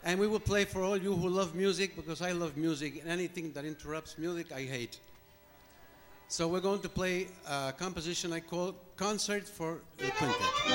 And we will play for all you who love music, because I love music, and anything that interrupts music, I hate. So we're going to play a composition I call Concert for the Quintet.